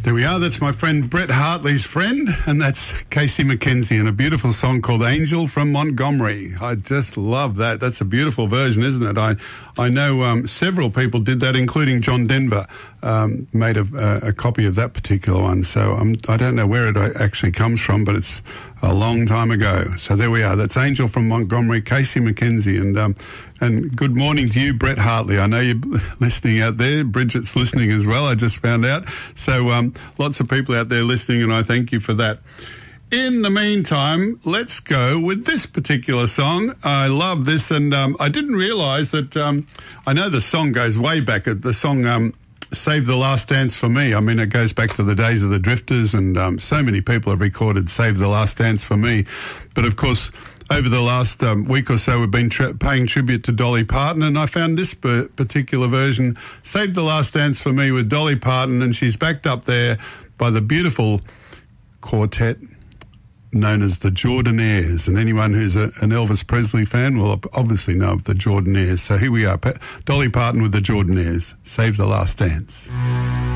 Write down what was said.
There we are. That's my friend Brett Hartley's friend, and that's Casey McKenzie, and a beautiful song called Angel from Montgomery. I just love that. That's a beautiful version, isn't it? I know several people did that, including John Denver, made a copy of that particular one. So I don't know where it actually comes from, but it's a long time ago. So there we are. That's Angel from Montgomery, Casey McKenzie, and good morning to you, Brett Hartley. I know you're listening out there. Bridget's listening as well, I just found out. So lots of people out there listening, and I thank you for that. In the meantime, let's go with this particular song. I love this, and I didn't realise that... I know the song goes way back. The song... Save the Last Dance for Me. I mean, it goes back to the days of the Drifters, and so many people have recorded Save the Last Dance for Me. But of course, over the last week or so, we've been paying tribute to Dolly Parton, and I found this particular version, Save the Last Dance for Me, with Dolly Parton, and she's backed up there by the beautiful quartet known as the Jordanaires, and anyone who's an Elvis Presley fan will obviously know of the Jordanaires. So here we are, Dolly Parton with the Jordanaires, Save the Last Dance.